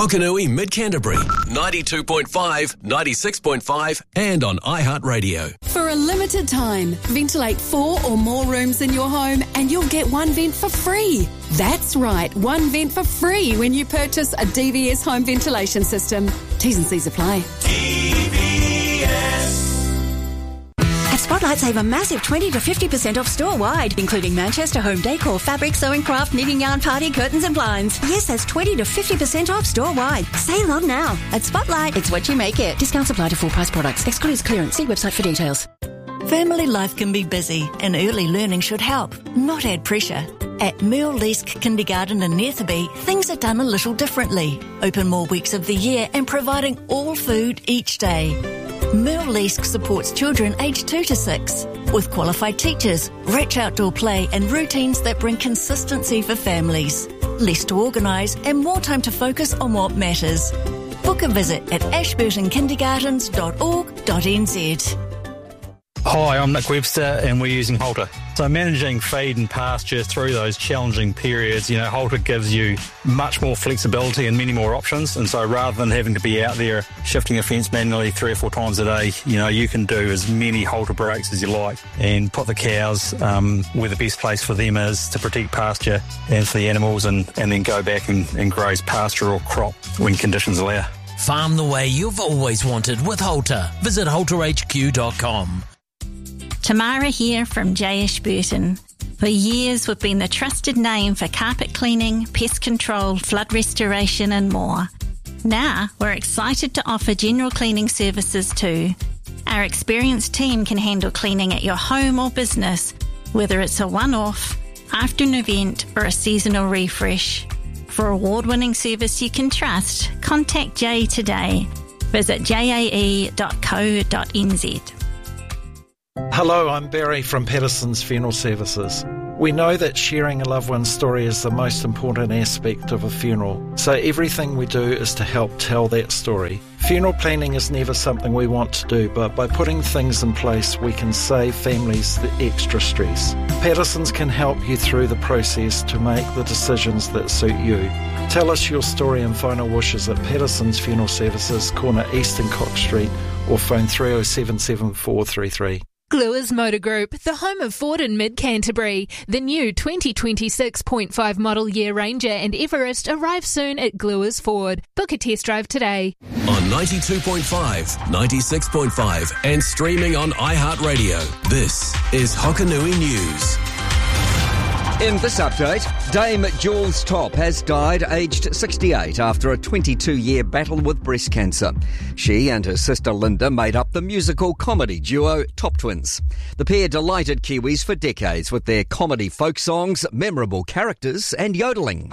Hokanui Mid-Canterbury, 92.5, 96.5 and on iHeartRadio. For a limited time, ventilate 4 or more rooms in your home and you'll get one vent for free. That's right, one vent for free when you purchase a DVS home ventilation system. T's and C's apply. At Spotlight, save a massive 20 to 50% off store-wide, including Manchester home decor, fabric, sewing craft, knitting yarn, party, curtains and blinds. Yes, that's 20 to 50% off store-wide. Save on now. At Spotlight, it's what you make it. Discounts apply to full-price products. Excludes clearance. See website for details. Family life can be busy and early learning should help, not add pressure. At Merle Lesk Kindergarten in Netherby, things are done a little differently. Open more weeks of the year and providing all food each day. Merle Lesk supports children aged 2 to 6 with qualified teachers, rich outdoor play and routines that bring consistency for families. Less to organise and more time to focus on what matters. Book a visit at ashburtonkindergartens.org.nz. Hi, I'm Nick Webster and we're using Halter. So managing feed and pasture through those challenging periods, Halter gives you much more flexibility and many more options. And so rather than having to be out there shifting a fence manually 3 or 4 times a day, you can do as many Halter breaks as you like and put the cows where the best place for them is to protect pasture and for the animals and then go back and graze pasture or crop when conditions allow. Farm the way you've always wanted with Halter. Visit halterhq.com. Tamara here from J. Ashburton. For years we've been the trusted name for carpet cleaning, pest control, flood restoration and more. Now we're excited to offer general cleaning services too. Our experienced team can handle cleaning at your home or business, whether it's a one-off, after an event or a seasonal refresh. For award-winning service you can trust, contact Jay today. Visit jae.co.nz. Hello, I'm Barry from Patterson's Funeral Services. We know that sharing a loved one's story is the most important aspect of a funeral, so everything we do is to help tell that story. Funeral planning is never something we want to do, but by putting things in place we can save families the extra stress. Patterson's can help you through the process to make the decisions that suit you. Tell us your story and final wishes at Patterson's Funeral Services, corner East and Cox Street, or phone 307 7433. Gluers Motor Group, the home of Ford in Mid-Canterbury. The new 2026.5 model year Ranger and Everest arrive soon at Gluers Ford. Book a test drive today. On 92.5, 96.5 and streaming on iHeartRadio. This is Hokanui News. In this update, Dame Jules Top has died aged 68 after a 22-year battle with breast cancer. She and her sister Linda made up the musical comedy duo Top Twins. The pair delighted Kiwis for decades with their comedy folk songs, memorable characters and yodelling.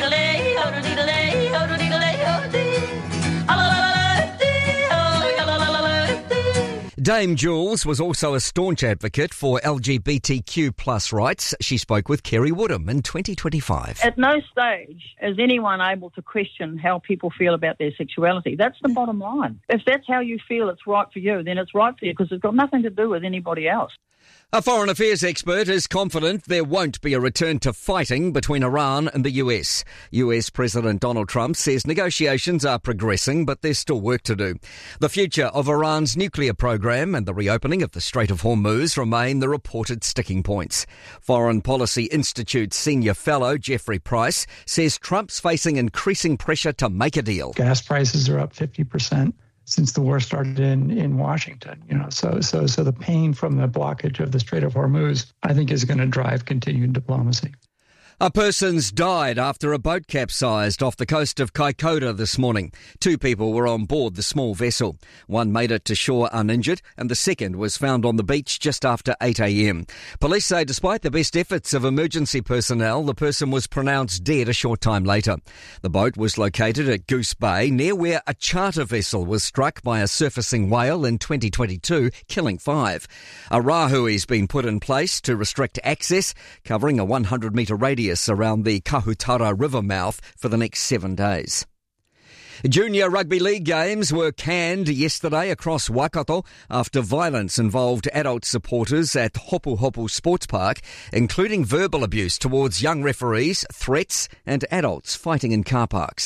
Dame Jules was also a staunch advocate for LGBTQ plus rights. She spoke with Kerry Woodham in 2025. At no stage is anyone able to question how people feel about their sexuality. That's the bottom line. If that's how you feel it's right for you, then it's right for you because it's got nothing to do with anybody else. A foreign affairs expert is confident there won't be a return to fighting between Iran and the US. US President Donald Trump says negotiations are progressing, but there's still work to do. The future of Iran's nuclear program and the reopening of the Strait of Hormuz remain the reported sticking points. Foreign Policy Institute senior fellow Jeffrey Price says Trump's facing increasing pressure to make a deal. Gas prices are up 50%. Since the war started in Washington, so the pain from the blockage of the Strait of Hormuz, I think, is going to drive continued diplomacy. A person's died after a boat capsized off the coast of Kaikoura this morning. 2 people were on board the small vessel. One made it to shore uninjured and the second was found on the beach just after 8 a.m. Police say despite the best efforts of emergency personnel, the person was pronounced dead a short time later. The boat was located at Goose Bay, near where a charter vessel was struck by a surfacing whale in 2022, killing 5. A rahui's been put in place to restrict access, covering a 100-metre radius around the Kahutara River mouth for the next 7 days. Junior rugby league games were canned yesterday across Waikato after violence involved adult supporters at Hopu Hopu Sports Park, including verbal abuse towards young referees, threats and adults fighting in car parks.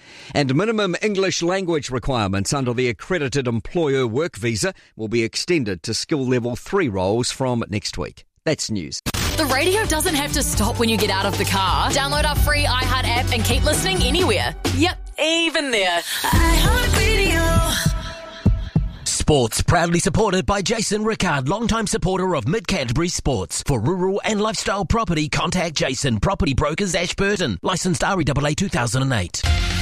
And minimum English language requirements under the accredited employer work visa will be extended to skill level 3 roles from next week. That's news. The radio doesn't have to stop when you get out of the car. Download our free iHeart app and keep listening anywhere. Yep, even there. iHeart Radio. Sports proudly supported by Jason Rickard, longtime supporter of Mid-Canterbury Sports. For rural and lifestyle property, contact Jason, Property Brokers, Ashburton. Licensed REAA 2008.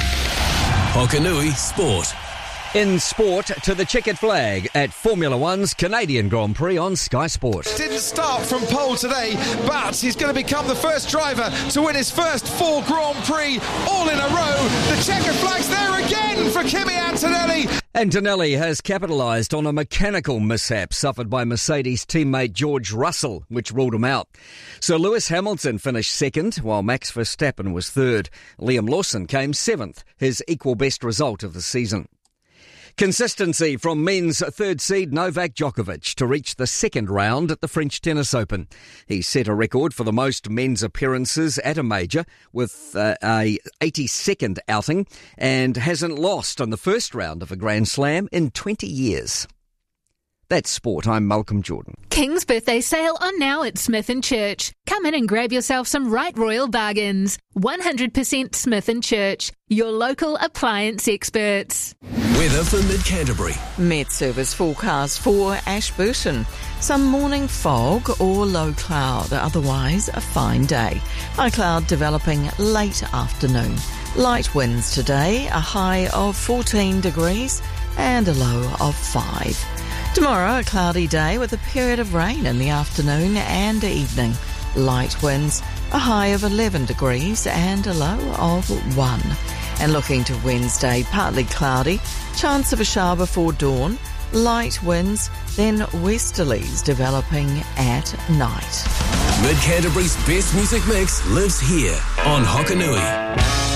Hokanui Sport. In sport, to the checkered flag at Formula One's Canadian Grand Prix on Sky Sport. Didn't start from pole today, but he's going to become the first driver to win his first 4 Grand Prix all in a row. The checkered flag's there again for Kimi Antonelli. Antonelli has capitalised on a mechanical mishap suffered by Mercedes teammate George Russell, which ruled him out. Sir Lewis Hamilton finished second, while Max Verstappen was third. Liam Lawson came seventh, his equal best result of the season. Consistency from men's third seed Novak Djokovic to reach the second round at the French Tennis Open. He set a record for the most men's appearances at a major with a 82nd outing and hasn't lost on the first round of a Grand Slam in 20 years. That's sport. I'm Malcolm Jordan. King's birthday sale on now at Smith & Church. Come in and grab yourself some right royal bargains. 100% Smith & Church, your local appliance experts. Weather for Mid-Canterbury. Met Service forecast for Ashburton. Some morning fog or low cloud, otherwise a fine day. High cloud developing late afternoon. Light winds today, a high of 14 degrees and a low of 5. Tomorrow, a cloudy day with a period of rain in the afternoon and evening. Light winds, a high of 11 degrees and a low of 1. And looking to Wednesday, partly cloudy, chance of a shower before dawn, light winds, then westerlies developing at night. Mid-Canterbury's best music mix lives here on Hokanui.